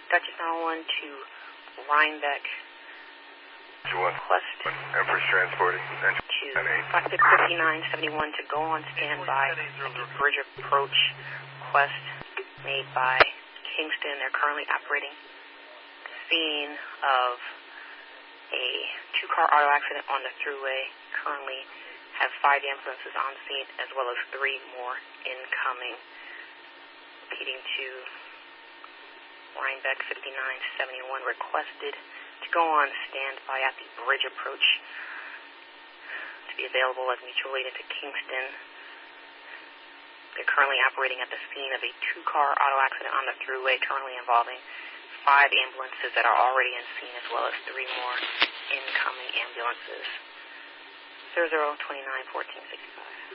Dutchess 911 to Rhinebeck. Request Empress transporting. to 5971 to go on standby at the bridge approach. Request made by Kingston. They're currently operating the scene of a two-car auto accident on the thruway. Currently have 5 ambulances on scene as well as 3 more incoming. Repeating to Rhinebeck 5971 requested to go on standby at the bridge approach to be available as mutual aid into Kingston. They're currently operating at the scene of a two-car auto accident on the thruway, currently involving 5 ambulances that are already in scene as well as 3 more incoming ambulances. 0029-1465.